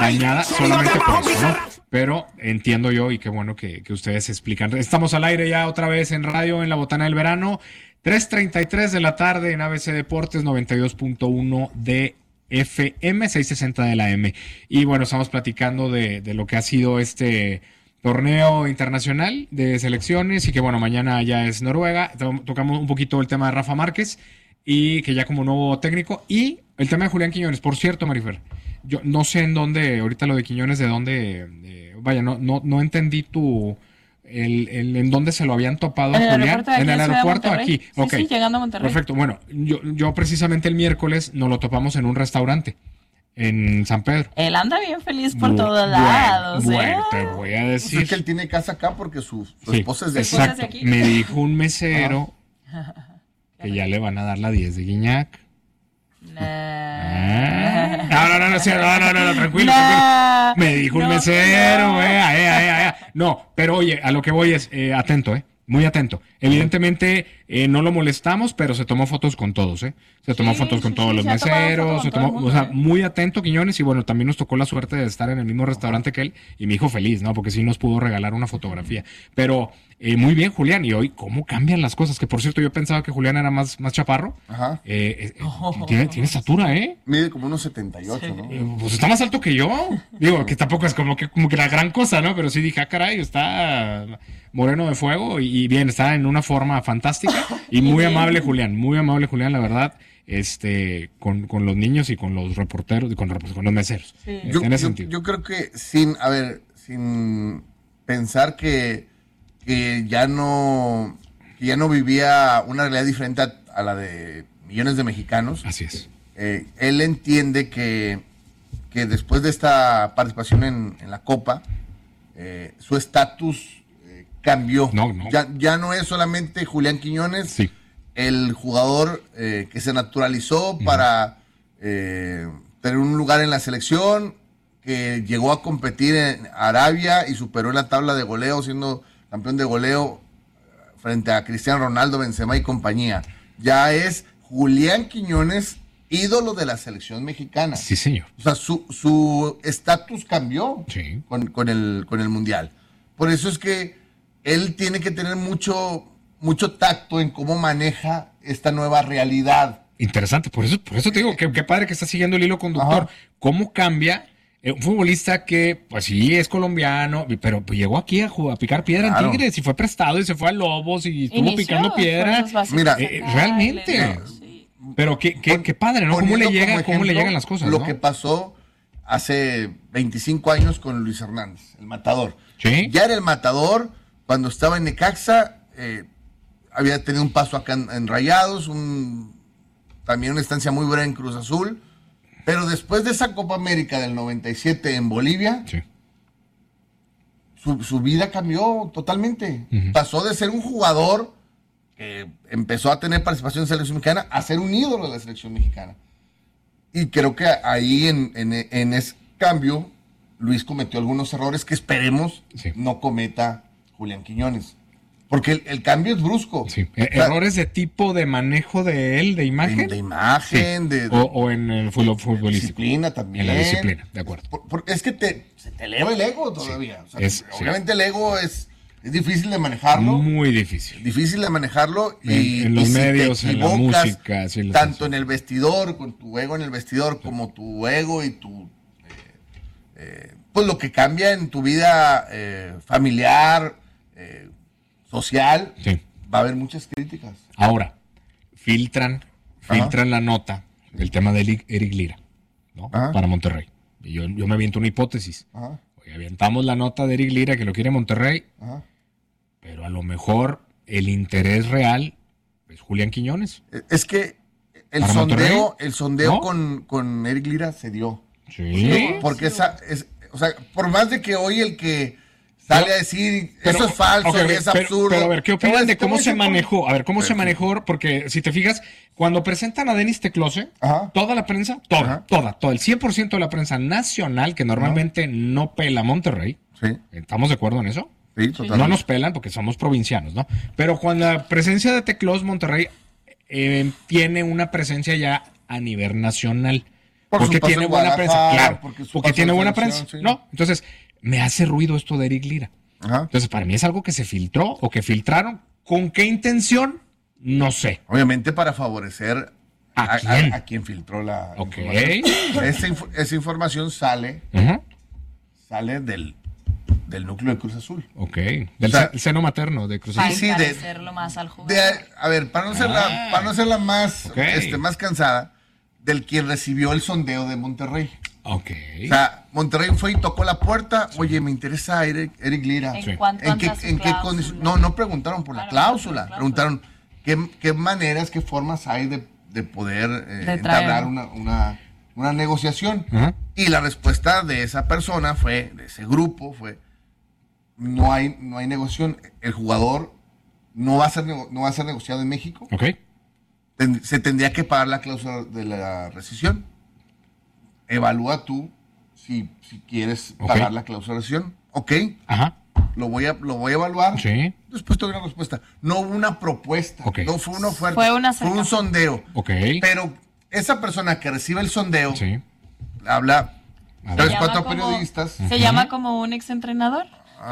dañada solamente por eso, ¿no? Pero entiendo yo y qué bueno que ustedes explican. Estamos al aire ya otra vez en radio en la Botana del Verano, 3:33 de la tarde en ABC Deportes 92.1 de FM, 660 de la M. Y bueno, estamos platicando de lo que ha sido este torneo internacional de selecciones y que bueno, mañana ya es Noruega. Tocamos un poquito el tema de Rafa Márquez y que ya como nuevo técnico y el tema de Julián Quiñones. Por cierto, Marifer, yo no sé en dónde, ahorita lo de Quiñones, de dónde, vaya, no entendí en dónde se lo habían topado a Julián. En el aeropuerto aquí. Sí, Okay. sí, llegando a Monterrey. Perfecto. Bueno, yo precisamente el miércoles nos lo topamos en un restaurante en San Pedro. Él anda bien feliz por todos lados. Bueno, te voy a decir. Pues es que él tiene casa acá porque su esposa es de aquí. Exacto. Me dijo un mesero que ya le van a dar la 10 de Guiñac. No, tranquilo. Me dijo un mesero, No, pero oye, a lo que voy es, atento, muy atento. Evidentemente, no lo molestamos, pero se tomó fotos con todos, Se tomó fotos con todos los meseros, o sea, muy atento, Quiñones, y bueno, también nos tocó la suerte de estar en el mismo restaurante que él, y mi hijo feliz, ¿no? Porque sí nos pudo regalar una fotografía. Pero, muy bien, Julián, y hoy, ¿cómo cambian las cosas? Que por cierto, yo pensaba que Julián era más chaparro. Ajá. Tiene estatura, Mide como unos 78, ¿no? Pues está más alto que yo. Digo, que tampoco es como que la gran cosa, ¿no? Pero sí dije, caray, está moreno de fuego y bien, está en una forma fantástica y muy amable Julián, la verdad, con los niños y con los reporteros y con los meseros. Sí. En ese sentido. Yo creo que sin pensar que ya no vivía una realidad diferente a la de millones de mexicanos. Así es. Él entiende que después de esta participación en la Copa, su estatus cambió. No. Ya no es solamente Julián Quiñones, sí, el jugador que se naturalizó para tener un lugar en la selección, que llegó a competir en Arabia y superó en la tabla de goleo, siendo campeón de goleo frente a Cristiano Ronaldo, Benzema y compañía. Ya es Julián Quiñones, ídolo de la selección mexicana. Sí, señor. O sea, su estatus cambió con el Mundial. Por eso es que él tiene que tener mucho tacto en cómo maneja esta nueva realidad. Interesante, por eso te digo, qué padre que está siguiendo el hilo conductor. Ajá. ¿Cómo cambia un futbolista que, pues sí, es colombiano, pero pues llegó aquí a picar piedra en Tigres y fue prestado y se fue a Lobos y estuvo picando piedra? Mira, realmente. Pero qué padre, ¿no? ¿Cómo le llegan las cosas? Lo que pasó hace 25 años con Luis Hernández, el matador. ¿Sí? Ya era el matador cuando estaba en Necaxa, había tenido un paso acá en Rayados, también una estancia muy breve en Cruz Azul, pero después de esa Copa América del 97 en Bolivia, su vida cambió totalmente. Uh-huh. Pasó de ser un jugador que empezó a tener participación en la selección mexicana a ser un ídolo de la selección mexicana. Y creo que ahí en ese cambio, Luis cometió algunos errores que esperemos no cometa Julián Quiñones. Porque el cambio es brusco. Sí. ¿Errores de tipo de manejo de él, de imagen? De imagen, sí. O en el futbolístico. Disciplina también. En la disciplina, de acuerdo. Porque es que se te eleva el ego todavía. Sí. O sea, obviamente el ego es difícil de manejarlo. Muy difícil. Difícil de manejarlo. En los medios, en la música. Tanto en el vestidor, con tu ego en el vestidor, como tu ego y tu... pues lo que cambia en tu vida familiar, social, va a haber muchas críticas. Ahora, filtran la nota del tema de Eric Lira, ¿no? Para Monterrey. Y yo me aviento una hipótesis. Oye, avientamos la nota de Eric Lira que lo quiere Monterrey, pero a lo mejor el interés real es Julián Quiñones. Es que el sondeo con Eric Lira se dio. Sí. Porque o sea, por más de que hoy el que sale a decir eso es falso, es absurdo. Pero a ver, ¿qué opinan de cómo se manejó? A ver, ¿cómo se manejó? Porque si te fijas, cuando presentan a Denis Teclose, toda la prensa, toda, el 100% de la prensa nacional, que normalmente no pela Monterrey, ¿estamos de acuerdo en eso? Sí, totalmente. No nos pelan porque somos provincianos, ¿no? Pero cuando la presencia de Teclose, Monterrey tiene una presencia ya a nivel nacional. Porque tiene buena prensa, claro. Porque tiene buena prensa. Sí. No, entonces me hace ruido esto de Eric Lira. Ajá. Entonces, para mí es algo que se filtró o que filtraron. ¿Con qué intención? No sé. Obviamente para favorecer ¿A quién? a quien filtró la Ok. información. Esa información sale del núcleo de Cruz Azul. Ok. Del O sea, seno materno de Cruz Para Azul. sí, encarecerlo más al jugador. A ver, para no hacerla más, Ok. más cansada, del quien recibió el sondeo de Monterrey. Ok. O sea, Monterrey fue y tocó la puerta. Oye, me interesa Eric Lira. ¿En Sí. cuánto ¿En qué cláusula? condiciones? No preguntaron por la Claro, cláusula. por la Preguntaron qué maneras, qué formas hay de poder De entablar traer. una negociación. Ajá. Y la respuesta de esa persona de ese grupo fue, no hay negociación. El jugador no va a ser negociado en México. Ok. Se tendría que pagar la cláusula de la rescisión. Evalúa tú si quieres Ok. pagar la cláusula de rescisión. Ok, Ajá. lo voy a evaluar. Sí. Después te doy una respuesta. No hubo una propuesta, Ok. no fue una oferta, Fue una fue un sondeo. Ok. Pero esa persona que recibe el sondeo Sí. habla A tres, ver. cuatro como- periodistas. ¿Se llama como un exentrenador?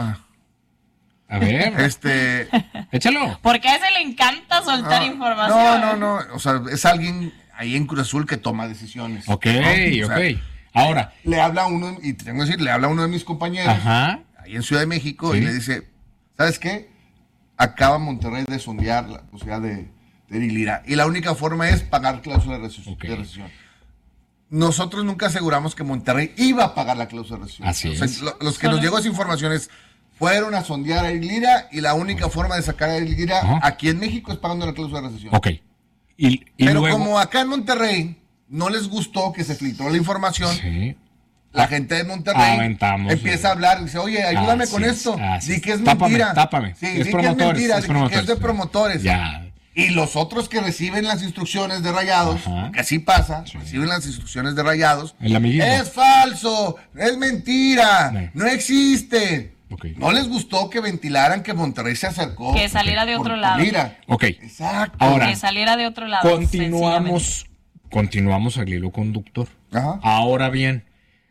A ver. Échalo. Porque a ese le encanta soltar información. No. O sea, es alguien ahí en Cruz Azul que toma decisiones. Ok, ¿no? O sea, ok. Ahora. le habla uno, y tengo que decir, le habla uno de mis compañeros Ajá. ahí en Ciudad de México Sí. y le dice, ¿sabes qué? Acaba Monterrey de sondear la posibilidad de Eric Lira. Y la única forma es pagar cláusula de rescisión. Ok. de rescisión. Nosotros nunca aseguramos que Monterrey iba a pagar la cláusula de rescisión. Así O sea, es. los que nos llegó esa información fueron a sondear a Eric Lira y la única forma de sacar a Eric Lira Ajá. aquí en México es pagando la cláusula de rescisión. Ok. Y Pero luego. como acá en Monterrey no les gustó que se filtró la información, Sí. la gente de Monterrey Aventamos, empieza a hablar y dice, oye, ayúdame Así con es, esto. así Di es. que es Tápame, mentira. tápame. Sí, Es di que es promotores, mentira, es di que es de promotores. promotores. Ya. Y los otros que reciben las instrucciones de Rayados, Ajá. que así pasa, Sí. reciben las instrucciones de Rayados. El amiguismo. Es falso, es mentira, Sí. no existe. Ok. No les gustó que ventilaran que Monterrey se acercó. Que saliera de otro lado. Mira. Ok. Exacto. Ahora, Que saliera de otro lado. Continuamos al hilo conductor. Ajá. Ahora bien,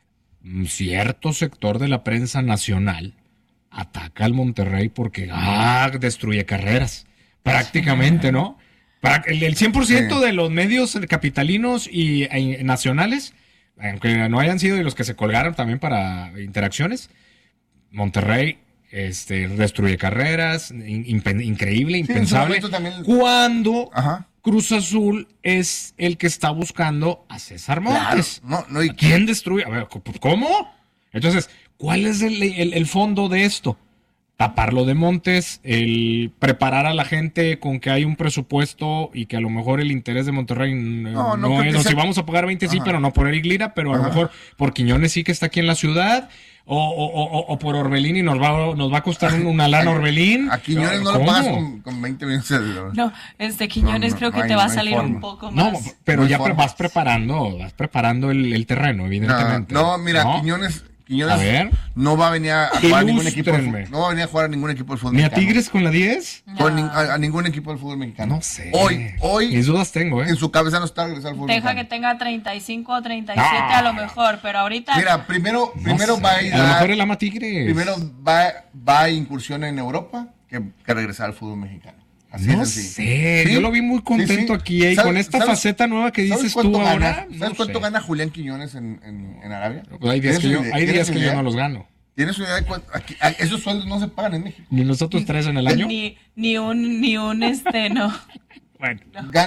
cierto sector de la prensa nacional ataca al Monterrey porque destruye carreras. Prácticamente, ¿no? El 100% Sí. de los medios capitalinos y nacionales, aunque no hayan sido de los que se colgaron también para interacciones, Monterrey destruye carreras, increíble, en su impensable. momento también- Cuando Ajá. Cruz Azul es el que está buscando a César Montes. Claro. No, y ¿Quién destruye? A ver, ¿cómo? Entonces, ¿cuál es el fondo de esto? Taparlo de Montes, el preparar a la gente con que hay un presupuesto y que a lo mejor el interés de Monterrey No no creo es, que o sea- si vamos a pagar 20 sí, Ajá. pero no por Eric Lira, pero a lo Ajá. mejor por Quiñones sí que está aquí en la ciudad, o por Orbelín y nos va a costar una lana Orbelín. a Quiñones no lo ¿Cómo? pagas con 20 millones de dólares. No, Quiñones No, creo que no te hay- va a no hay salir forma. un poco No, más. pero No hay ya forma. vas preparando el terreno, evidentemente. No, mira, ¿No? Quiñones A ver. no va a venir a jugar a ningún equipo. Ilústrenme. No va a venir a jugar a ningún equipo del fútbol ¿Ni a mexicano. Tigres con la 10? A ningún equipo del fútbol mexicano. No sé. Hoy Mis dudas tengo, ¿eh? en su cabeza no está regresar al fútbol Deja que mexicano. tenga 35 o 37 No. a lo mejor, pero ahorita Mira, primero No sé. va a ir A lo mejor él ama Tigres. primero va a incursión en Europa que regresar al fútbol mexicano. Así No es sencillo. sé, Sí, yo lo vi muy contento aquí, y con esta faceta nueva que ¿sabes dices cuánto tú gana? ahora. ¿Sabes no cuánto sé. gana Julián Quiñones en Arabia? Pues hay días que yo no los gano. ¿Tienes una idea de cuánto? Esos sueldos no se pagan en México. Ni nosotros tres en el año. ni un no. Bueno.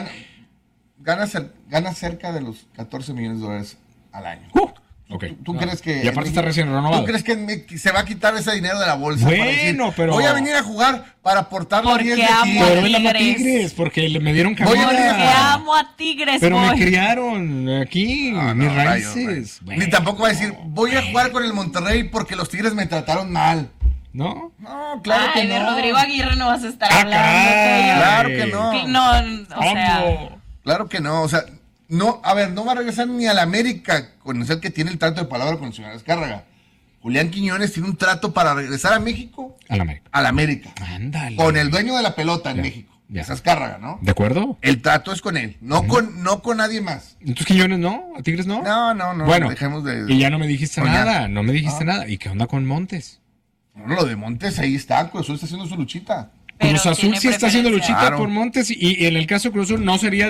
Gana cerca de los 14 millones de dólares al año. Ok. ¿Tú crees que Y aparte está recién renovado. ¿Tú crees que se va a quitar ese dinero de la bolsa? para Bueno, decir, pero- voy a venir a jugar para aportar los Porque 10 de amo aquí. Pero él ama Tigres. Tigres, porque me dieron Voy a venir a Que jugar. amo a Tigres, Pero me boy. criaron aquí, Ah, mis no, raíces. rayos. Bueno. Ni tampoco va a decir, voy a jugar con el Monterrey porque los Tigres me trataron mal. ¿No? No, claro Ay, que de no. Rodrigo Aguirre no vas a estar Ah, hablando. caray. Claro que no. Que no, o sea, ¿Cómo? Claro que no. O sea, no, a ver, no va a regresar ni al América con el que tiene el trato de palabra con el señor Azcárraga. Julián Quiñones tiene un trato para regresar a México, Al América. al América. Ándale. Con el dueño de la pelota en Ya. México. Ya. Es Azcárraga, ¿no? ¿De acuerdo? El trato es con él, no con nadie más. Entonces Quiñones no, a Tigres no. No, Bueno, dejemos de... y ya no me dijiste soñar. nada, no me dijiste nada. ¿Y qué onda con Montes? Bueno, lo de Montes ahí está, Cruz Azul está haciendo su luchita. Pero Cruz Azul tiene sí está haciendo preferencia. luchita Claro. por Montes y en el caso de Cruz Azul no sería